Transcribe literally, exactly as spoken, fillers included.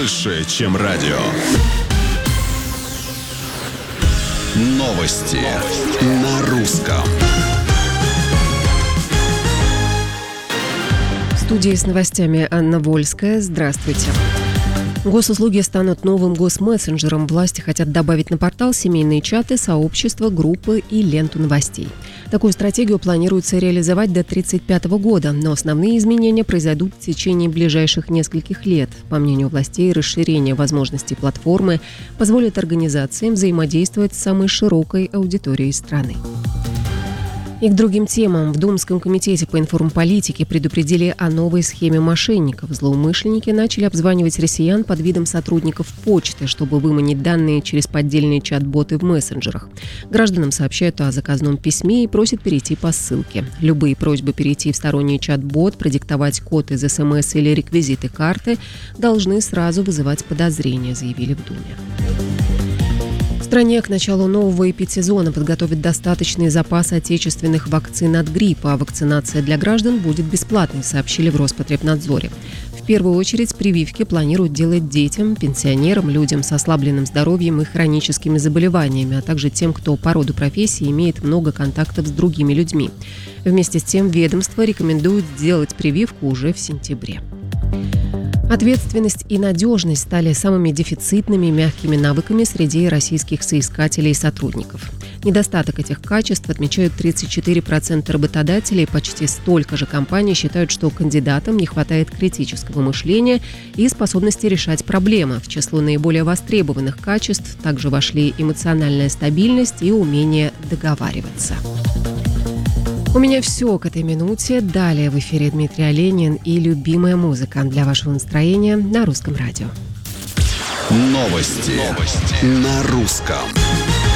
больше, чем радио. Новости на русском. В студии с новостями Анна Вольская. Здравствуйте. Госуслуги станут новым госмессенджером. Власти хотят добавить на портал семейные чаты, сообщества, группы и ленту новостей. Такую стратегию планируется реализовать до тридцать пятого года, но основные изменения произойдут в течение ближайших нескольких лет. По мнению властей, расширение возможностей платформы позволит организациям взаимодействовать с самой широкой аудиторией страны. И к другим темам. В Думском комитете по информполитике предупредили о новой схеме мошенников. Злоумышленники начали обзванивать россиян под видом сотрудников почты, чтобы выманить данные через поддельные чат-боты в мессенджерах. Гражданам сообщают о заказном письме и просят перейти по ссылке. Любые просьбы перейти в сторонний чат-бот, продиктовать код из СМС или реквизиты карты должны сразу вызывать подозрения, заявили в Думе. В стране к началу нового эпидсезона подготовят достаточный запас отечественных вакцин от гриппа, а вакцинация для граждан будет бесплатной, сообщили в Роспотребнадзоре. В первую очередь прививки планируют делать детям, пенсионерам, людям с ослабленным здоровьем и хроническими заболеваниями, а также тем, кто по роду профессии имеет много контактов с другими людьми. Вместе с тем ведомство рекомендует сделать прививку уже в сентябре. Ответственность и надежность стали самыми дефицитными мягкими навыками среди российских соискателей и сотрудников. Недостаток этих качеств отмечают тридцать четыре процента работодателей, почти столько же компаний считают, что кандидатам не хватает критического мышления и способности решать проблемы. В число наиболее востребованных качеств также вошли эмоциональная стабильность и умение договариваться. У меня все к этой минуте. Далее в эфире Дмитрий Оленин и любимая музыка для вашего настроения на Русском радио. Новости, Новости. на русском.